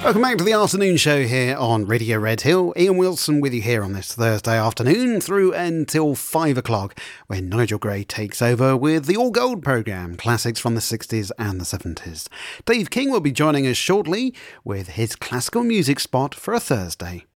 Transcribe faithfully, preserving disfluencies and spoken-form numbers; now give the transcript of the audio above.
Welcome back to the afternoon show here on Radio Red Hill. Ian Wilson with you here on this Thursday afternoon through until five o'clock, when Nigel Gray takes over with the All Gold programme, classics from the sixties and the seventies. Dave King will be joining us shortly with his classical music spot for a Thursday.